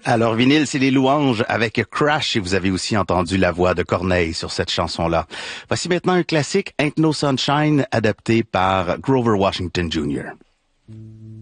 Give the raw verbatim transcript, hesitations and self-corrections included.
Alors, vinyle, c'est les louanges avec Crash et vous avez aussi entendu la voix de Corneille sur cette chanson-là. Voici maintenant un classique, Ain't No Sunshine, adapté par Grover Washington junior